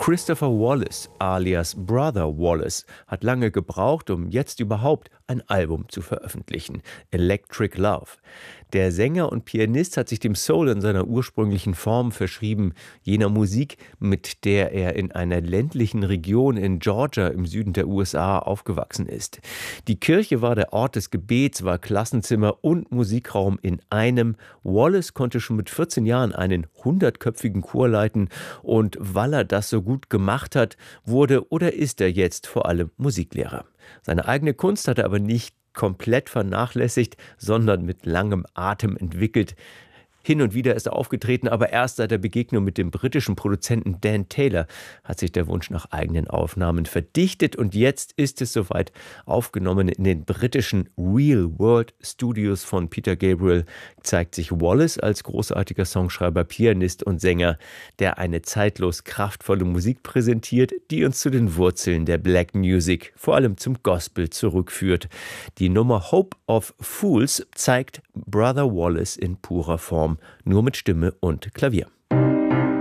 Christopher Wallace alias Brother Wallace hat lange gebraucht, um jetzt überhaupt ein Album zu veröffentlichen. Electric Love. Der Sänger und Pianist hat sich dem Soul in seiner ursprünglichen Form verschrieben, jener Musik, mit der er in einer ländlichen Region in Georgia im Süden der USA aufgewachsen ist. Die Kirche war der Ort des Gebets, war Klassenzimmer und Musikraum in einem. Wallace konnte schon mit 14 Jahren einen 100-köpfigen Chor leiten und weil er das so gut gemacht hat, wurde oder ist er jetzt vor allem Musiklehrer. Seine eigene Kunst hat er aber nicht komplett vernachlässigt, sondern mit langem Atem entwickelt. Hin und wieder ist er aufgetreten, aber erst seit der Begegnung mit dem britischen Produzenten Dan Taylor hat sich der Wunsch nach eigenen Aufnahmen verdichtet und jetzt ist es soweit. Aufgenommen in den britischen Real World Studios von Peter Gabriel zeigt sich Wallace als großartiger Songschreiber, Pianist und Sänger, der eine zeitlos kraftvolle Musik präsentiert, die uns zu den Wurzeln der Black Music, vor allem zum Gospel, zurückführt. Die Nummer Hope of Fools zeigt Brother Wallace in purer Form, nur mit Stimme und Klavier.